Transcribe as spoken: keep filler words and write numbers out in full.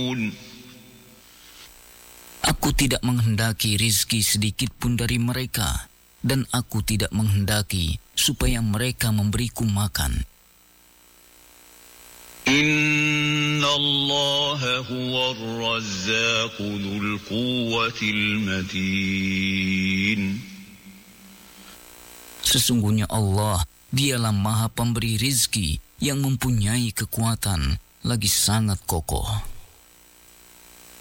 Aku tidak menghendaki rizki sedikit pun dari mereka, dan aku tidak menghendaki supaya mereka memberiku makan. Inna Allah huwa ar-razzaqu dzul quwwatil matin. Sesungguhnya Allah, dialah maha pemberi rizki yang mempunyai kekuatan lagi sangat kokoh.